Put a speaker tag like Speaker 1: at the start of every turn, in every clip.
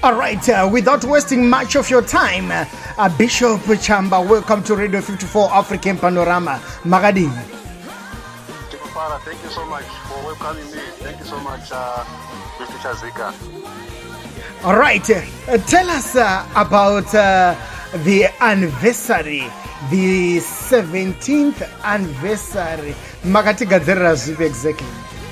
Speaker 1: All right, without wasting much of your time, Bishop Chamba, welcome to Radio 54 African Panorama. Magadi.
Speaker 2: Thank you so much for welcoming me. Thank you so much, Mr. Chazika.
Speaker 1: All right, tell us about the anniversary, the 17th anniversary. Magati Gadera Zivi exactly.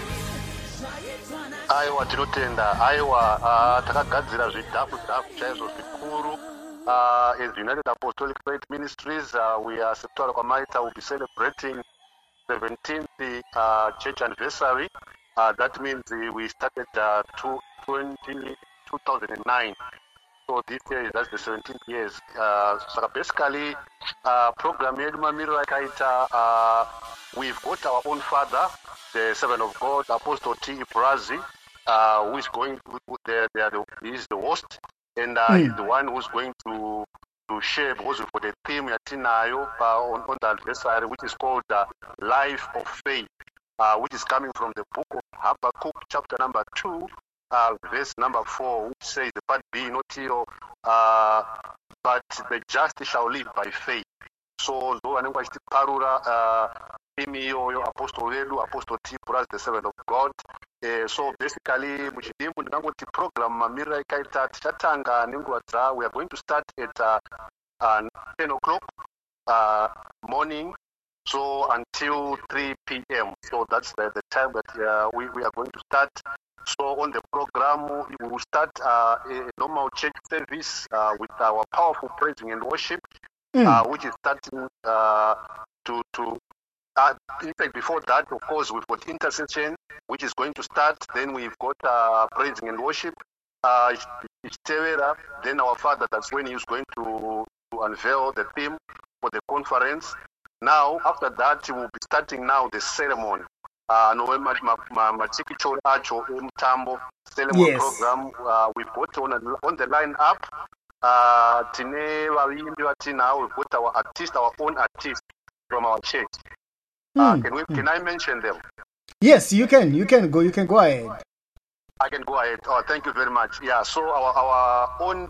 Speaker 2: Aiwa tinotenda aiwa takagadzira zvidhafu chaizvo zvikuru as United Apostolic Faith Ministries we are September Kwamaita will be celebrating 17th church anniversary. That means we started 2009. So this year that's the 17th years. So basically program yedu mamiro yakaita we've got our own father, the servant of God, Apostle T. Brazi, who is going he is the host, and he's the one who's going to share because for the theme yatinayo on the anniversary, which is called Life of Faith, which is coming from the book of Habakkuk, chapter number 2, verse number 4, which says, the part B, not here, but the just shall live by faith. So though anengwa parura imiyo Apostle Ledu, Apostle T. Brazi, the servant of God. So basically muchidimbu ndingangoti program mamira ikaita tichatanga nenguva dza. We are going to start at 10 o'clock morning, so until 3 p.m. So that's the time that we are going to start. So on the program, we will start a normal church service with our powerful praising and worship, which is starting in fact, before that, of course, we've got intercession, which is going to start. Then we've got praising and worship. Then our father, that's when he's going to unveil the theme for the conference. Now, after that, we'll be starting now the ceremony. Ceremony program. We've got on the line up. We've got our artist, our own artist from our church. Can I mention them?
Speaker 1: Yes, you can. You can go ahead.
Speaker 2: I can go ahead. Oh, thank you very much. Yeah. So our own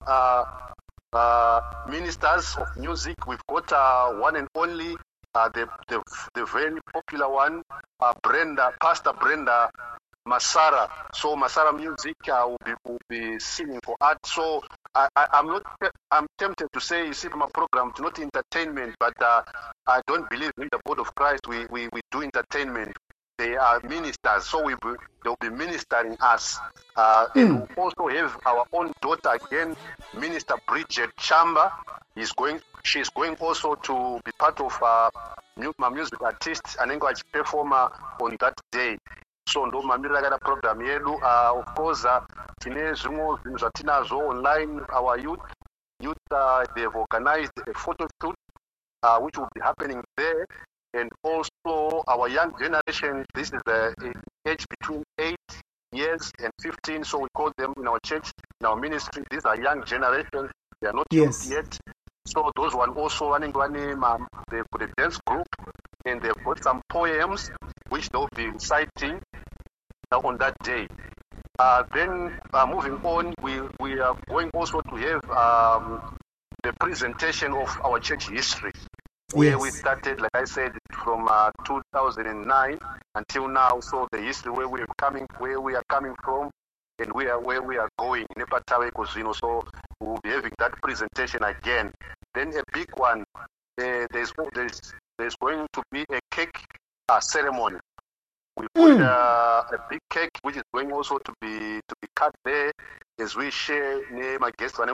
Speaker 2: ministers of music, we've got one and only the very popular one, Pastor Brenda Masara. So Masara Music will be singing for art. So I'm tempted to say, you see, from a program, it's not entertainment, but I don't believe in the body of Christ we do entertainment. They are ministers, so they'll be ministering us. And we also have our own daughter again, Minister Bridget Chamba. She's going also to be part of my music artist and language performer on that day. So ndo mamira kada program yedu. Of course, tine zvimwe zvinhu zvatinazo online. Our youth they've organized a photo shoot which will be happening there, and also our young generation. This is the age between 8 years and 15. So we call them in our church, in our ministry. These are young generation. They are not youth yet. So those one also they've got a dance group, and they've got some poems which they'll be reciting on that day. Then moving on, we are going also to have the presentation of our church history, where we started, like I said, from 2009 until now. So the history where we are coming from, and where we are going. So we'll be having that presentation again. Then a big one. There's going to be a cake ceremony. We put a big cake which is going also to be cut there as we share my guests and